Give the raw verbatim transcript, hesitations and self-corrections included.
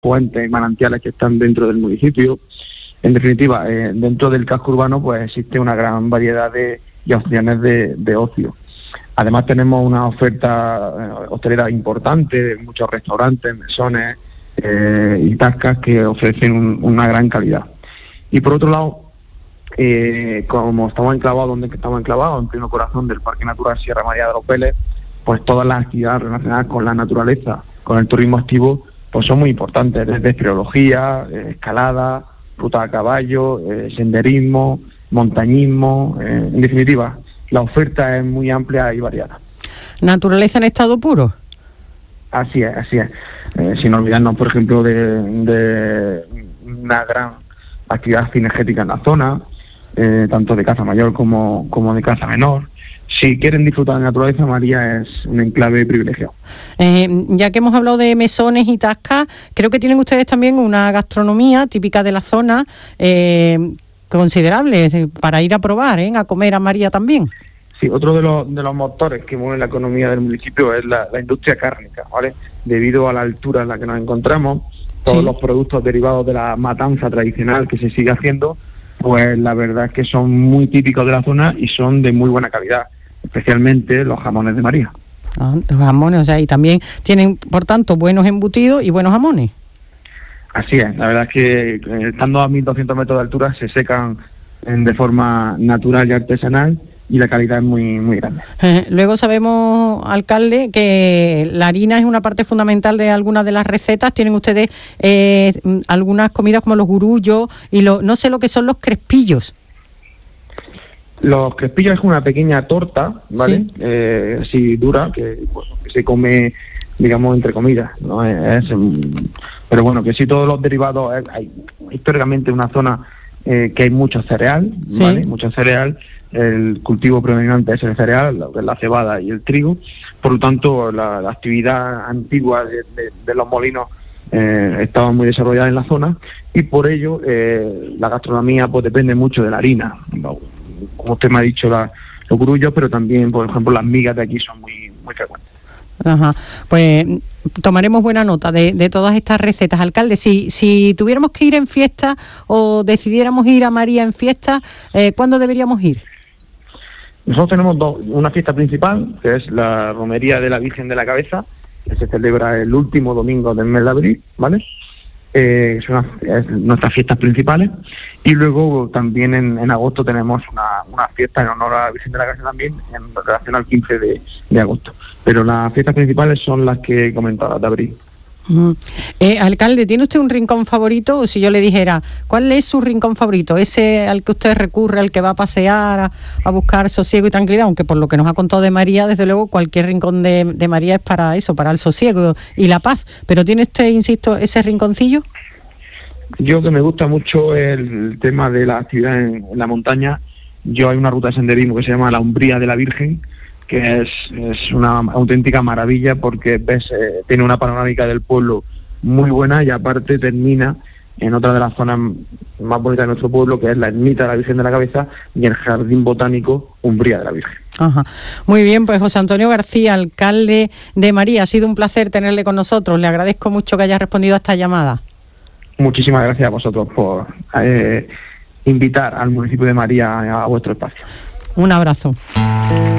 fuentes y manantiales que están dentro del municipio. En definitiva, eh, dentro del casco urbano pues existe una gran variedad de y opciones de, de ocio. Además tenemos una oferta eh, hostelera importante, muchos restaurantes, mesones eh, y tascas que ofrecen un, una gran calidad. Y por otro lado, eh, como estamos enclavados donde estamos enclavados, en pleno corazón del Parque Natural Sierra María de los Vélez, pues todas las actividades relacionadas con la naturaleza, con el turismo activo, pues son muy importantes, desde espeleología, eh, escalada, ruta a caballo, eh, senderismo, montañismo, eh, en definitiva, la oferta es muy amplia y variada. ¿Naturaleza en estado puro? Así es, así es. Eh, sin olvidarnos, por ejemplo, de, de una gran actividad cinegética en la zona, eh, tanto de caza mayor como, como de caza menor. Si quieren disfrutar de naturaleza, María es un enclave privilegiado. Eh, ya que hemos hablado de mesones y tascas, creo que tienen ustedes también una gastronomía típica de la zona, eh, considerable, para ir a probar, ¿eh? A comer a María también. Sí, otro de los, de los motores que mueven la economía del municipio es la, la industria cárnica, ¿vale? Debido a la altura en la que nos encontramos, todos sí. los productos derivados de la matanza tradicional que se sigue haciendo, pues la verdad es que son muy típicos de la zona y son de muy buena calidad, especialmente los jamones de María. Ah, los jamones, o sea, y también tienen, por tanto, buenos embutidos y buenos jamones. Así es, la verdad es que eh, estando a mil doscientos metros de altura se secan eh, de forma natural y artesanal y la calidad es muy muy grande. Eh, luego sabemos, alcalde, que la harina es una parte fundamental de algunas de las recetas. Tienen ustedes eh, algunas comidas como los gurullos y lo, no sé lo que son los crespillos. Los crespillos es una pequeña torta, ¿vale? Sí. Eh, así dura, que, bueno, que se come, digamos, entre comidas, ¿no? Es, es, pero bueno, que sí, todos los derivados, es, hay históricamente una zona eh, que hay mucho cereal, ¿vale? Sí. Mucho cereal, el cultivo predominante es el cereal, la cebada y el trigo, por lo tanto la, la actividad antigua de, de, de los molinos eh, estaba muy desarrollada en la zona y por ello eh, la gastronomía pues depende mucho de la harina, ¿no? Como usted me ha dicho, la, los gurullos, pero también, por ejemplo, las migas de aquí son muy muy frecuentes. Ajá, pues tomaremos buena nota de, de todas estas recetas. Alcalde, si si tuviéramos que ir en fiesta o decidiéramos ir a María en fiesta, eh, ¿cuándo deberíamos ir? Nosotros tenemos dos, una fiesta principal, que es la Romería de la Virgen de la Cabeza, que se celebra el último domingo del mes de abril, ¿vale? Eh, es una, es nuestras fiestas principales, y luego también en, en agosto tenemos una, una fiesta en honor a la Virgen de la Cabeza también, en relación al quince de, de agosto. Pero las fiestas principales son las que he comentado, las de abril. Uh-huh. Eh, alcalde, ¿tiene usted un rincón favorito? O si yo le dijera, ¿cuál es su rincón favorito? ¿Ese al que usted recurre, al que va a pasear, a, a buscar sosiego y tranquilidad? Aunque por lo que nos ha contado de María, desde luego cualquier rincón de, de María es para eso, para el sosiego y la paz. ¿Pero tiene usted, insisto, ese rinconcillo? Yo, que me gusta mucho el tema de la actividad en, en la montaña, yo hay una ruta de senderismo que se llama la Umbría de la Virgen, que es, es una auténtica maravilla porque ves eh, tiene una panorámica del pueblo muy buena y aparte termina en otra de las zonas más bonitas de nuestro pueblo, que es la ermita de la Virgen de la Cabeza y el Jardín Botánico Umbría de la Virgen. Ajá. Muy bien, pues José Antonio García, alcalde de María, ha sido un placer tenerle con nosotros. Le agradezco mucho que haya respondido a esta llamada. Muchísimas gracias a vosotros por eh, invitar al municipio de María a, a vuestro espacio. Un abrazo.